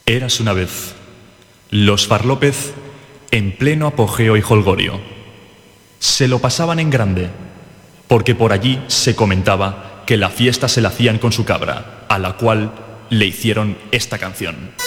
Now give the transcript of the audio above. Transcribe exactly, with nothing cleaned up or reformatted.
Eras una vez los Farlópez en pleno apogeo y jolgorio. Se lo pasaban en grande, porque por allí se comentaba que la fiesta se la hacían con su cabra, a la cual le hicieron esta canción.